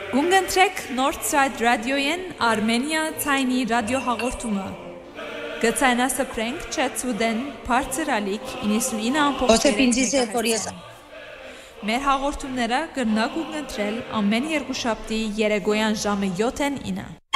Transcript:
Գունգընտրեք Northside Radio-ին Armenia ցայնի ռադիոհաղորդումը։ Գծայնասպրենք Չեցուդեն բարձրալիք 99.3 MHz։ Մեր հաղորդումները կրնակ ուղղընտրել ամեն երկուշաբթի երեկոյան ժամը 7-ին 9։